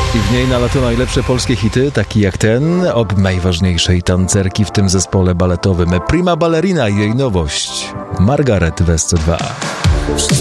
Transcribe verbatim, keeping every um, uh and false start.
I w niej nalatują najlepsze polskie hity, takie jak ten, ob najważniejszej tancerki w tym zespole baletowym. Prima Ballerina i jej nowość Margaret w S C dwa.